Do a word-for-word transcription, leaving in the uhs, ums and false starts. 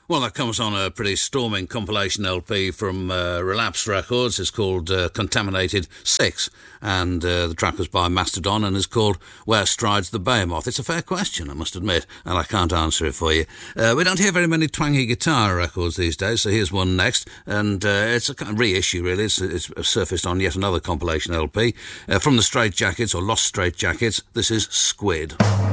Well, that comes on a pretty storming compilation L P from uh, Relapse Records. It's called uh, Contaminated Six, and uh, the track was by Mastodon and is called Where Strides the Behemoth. It's a fair question, I must admit, and I can't answer it for you. Uh, we don't hear very many twangy guitar records these days, so here's one next, and uh, it's a kind of reissue, really. It's, it's surfaced on yet another compilation L P. Uh, from the Straight Jackets, or Lost Straight Jackets, this is Squid.